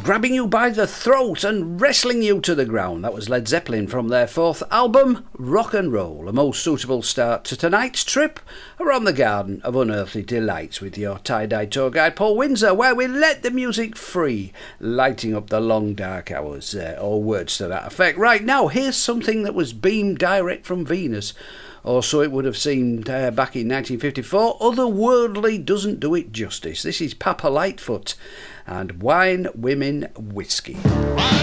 grabbing you by the throat and wrestling you to the ground. That was Led Zeppelin from their fourth album, Rock and Roll. A most suitable start to tonight's trip around the Garden of Unearthly Delights with your tie-dye tour guide Paul Windsor, where we let the music free, lighting up the long dark hours, or words to that effect. Right now, here's something that was beamed direct from Venus, or so it would have seemed back in 1954. Otherworldly doesn't do it justice. This is Papa Lightfoot and Wine, Women, Whiskey.